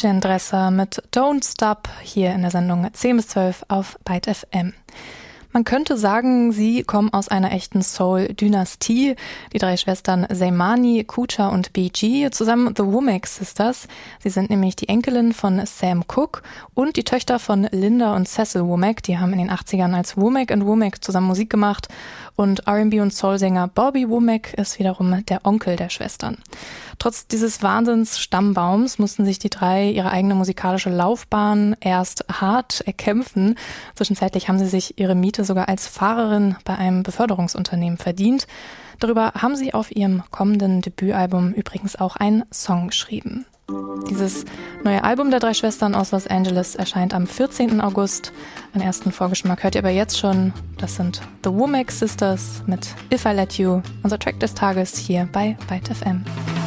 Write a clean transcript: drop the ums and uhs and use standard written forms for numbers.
Imogen Dresser mit Don't Stop hier in der Sendung 10 bis 12 auf Byte FM. Man könnte sagen, sie kommen aus einer echten Soul-Dynastie. Die drei Schwestern Seimani, Kucha und BG, zusammen The Womack Sisters. Sie sind nämlich die Enkelin von Sam Cooke und die Töchter von Linda und Cecil Womack. Die haben in den 80ern als Womack & Womack zusammen Musik gemacht. Und R&B- und Soul-Sänger Bobby Womack ist wiederum der Onkel der Schwestern. Trotz dieses Wahnsinns-Stammbaums mussten sich die drei ihre eigene musikalische Laufbahn erst hart erkämpfen. Zwischenzeitlich haben sie sich ihre Miete sogar als Fahrerin bei einem Beförderungsunternehmen verdient. Darüber haben sie auf ihrem kommenden Debütalbum übrigens auch einen Song geschrieben. Dieses neue Album der drei Schwestern aus Los Angeles erscheint am 14. August. Einen ersten Vorgeschmack hört ihr aber jetzt schon. Das sind The Womack Sisters mit If I Let You, unser Track des Tages hier bei Byte FM.